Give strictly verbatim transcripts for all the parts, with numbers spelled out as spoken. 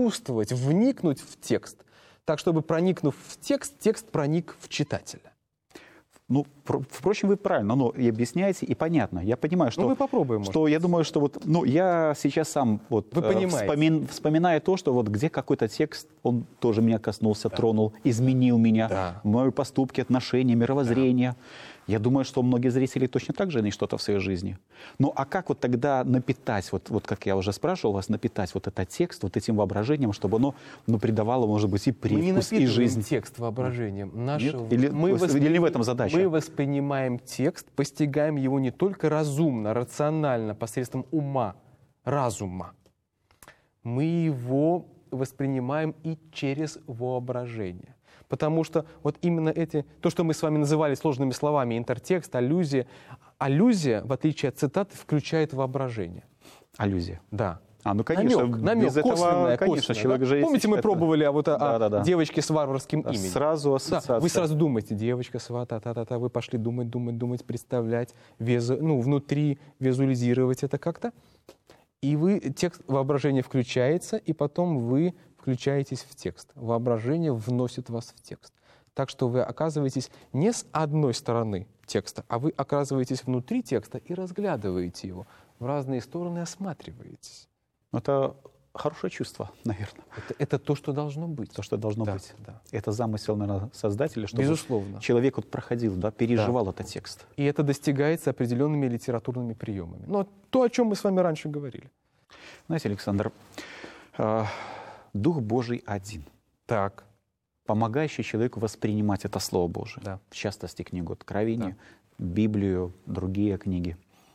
почувствовать, вникнуть в текст, так, чтобы, проникнув в текст, текст проник в читателя. Ну, впрочем, вы правильно, но и объясняете, и понятно. Я понимаю, что... Ну, мы попробуем, может что быть. Я думаю, что вот... Ну, я сейчас сам вот... Вы понимаете. Вспомин, вспоминаю то, что вот где какой-то текст, он тоже меня коснулся, да. тронул, изменил меня, да. мои поступки, отношения, мировоззрение. Да. Я думаю, что многие зрители точно так же они что-то в своей жизни. Ну, а как вот тогда напитать, вот, вот как я уже спрашивал вас, напитать вот этот текст вот этим воображением, чтобы оно ну, придавало, может быть, и привкус, мы не и жизнь? текст воображением. Нашего... Или, мы восп... воспри... Или в этом задача? Мы воспринимаем текст, постигаем его не только разумно, рационально, посредством ума, разума. Мы его воспринимаем и через воображение. Потому что вот именно эти, то, что мы с вами называли сложными словами, интертекст, аллюзия, аллюзия, в отличие от цитаты, включает воображение. Аллюзия. Да. А, ну, конечно, намек, намек, без этого, косвенная, конечно, косвенная, человек да? же... Помните, мы это... пробовали а вот да, о да, да. девочке с варварским именем? Сразу ассоциация. Да, вы сразу думаете, девочка с та-та-та-та, вы пошли думать, думать, думать, представлять, визу, ну, внутри визуализировать это как-то. И вы, текст воображения включается, и потом вы включаетесь в текст. Воображение вносит вас в текст. Так что вы оказываетесь не с одной стороны текста, а вы оказываетесь внутри текста и разглядываете его. В разные стороны осматриваетесь. Это хорошее чувство, наверное. Это, это то, что должно быть. То, что должно да, быть. Да. Это замысел, наверное, создателя, чтобы Безусловно. человек вот проходил, да, переживал да. этот текст. И это достигается определенными литературными приемами. Но то, о чем мы с вами раньше говорили. Знаете, Александр, э, Дух Божий один. Так. Помогающий человеку воспринимать это Слово Божие. Да. В частности, книгу Откровения, да. Библию, другие книги.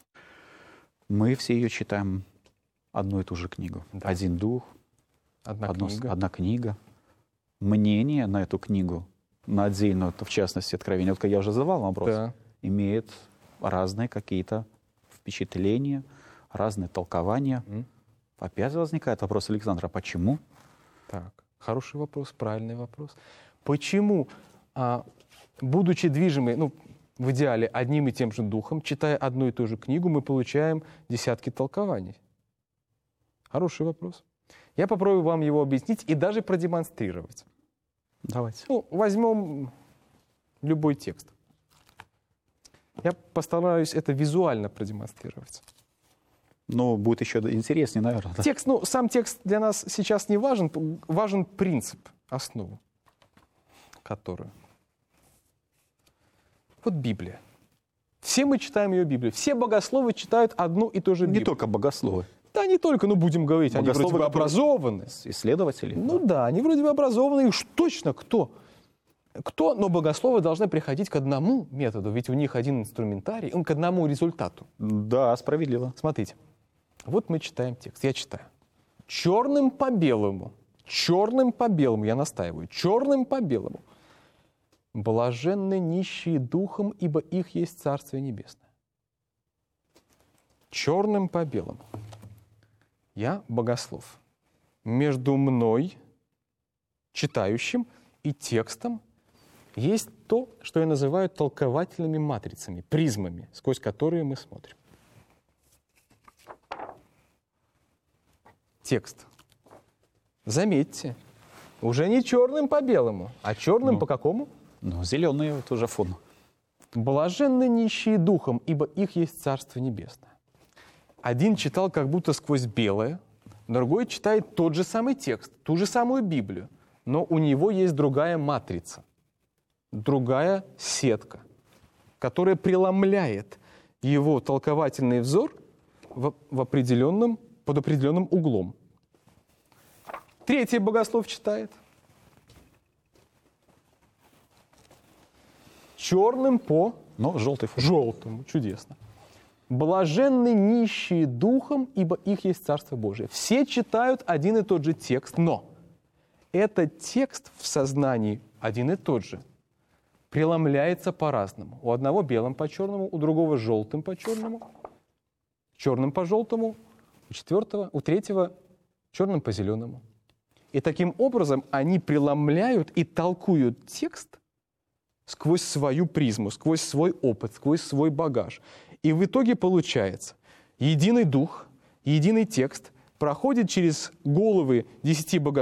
Мы все ее читаем одну и ту же книгу. Да. Один Дух, одна, одно, книга. одна книга. Мнение на эту книгу, на отдельную, в частности, Откровение, вот я уже задавал вопрос, да. имеет разные какие-то впечатления, разные толкования. Mm. Опять возникает вопрос, Александра, почему? Так. Хороший вопрос, правильный вопрос. Почему, а, будучи движимы, ну, в идеале, одним и тем же духом, читая одну и ту же книгу, мы получаем десятки толкований? Хороший вопрос. Я попробую вам его объяснить и даже продемонстрировать. Давайте. Ну, возьмем любой текст. Я постараюсь это визуально продемонстрировать. Ну, будет еще интереснее, наверное. Да? Текст, ну, сам текст для нас сейчас не важен, важен принцип, основа, которая. Вот Библия. Все мы читаем ее Библию. Все богословы читают одну и ту же Библию. Не только богословы. Да, не только, но будем говорить, богословы, они вроде бы образованы. Исследователи. Ну да. да, они вроде бы образованы, и уж точно кто. Кто, но богословы должны приходить к одному методу, ведь у них один инструментарий, к одному результату. Да, справедливо. Смотрите. Вот мы читаем текст. Я читаю. Черным по белому. Черным по белому, я настаиваю. Черным по белому. Блаженны нищие духом, ибо их есть Царствие Небесное. Черным по белому. Я богослов. Между мной, читающим, и текстом есть то, что я называю толковательными матрицами, призмами, сквозь которые мы смотрим. Текст. Заметьте, уже не черным по белому, а черным ну, по какому? Ну, зеленый вот уже фон. Блаженны нищие духом, ибо их есть Царство Небесное. Один читал как будто сквозь белое, другой читает тот же самый текст, ту же самую Библию, но у него есть другая матрица, другая сетка, которая преломляет его толковательный взор в, в определенном под определенным углом. Третий богослов читает. Черным по ну, желтый фон. желтому. Чудесно. Блаженны нищие духом, ибо их есть Царство Божие. Все читают один и тот же текст, но этот текст в сознании один и тот же преломляется по-разному. У одного белым по черному, у другого желтым по черному, черным по желтому, у четвертого, у третьего черным по зеленому. И таким образом они преломляют и толкуют текст сквозь свою призму, сквозь свой опыт, сквозь свой багаж. И в итоге получается, единый дух, единый текст проходит через головы десяти богословов,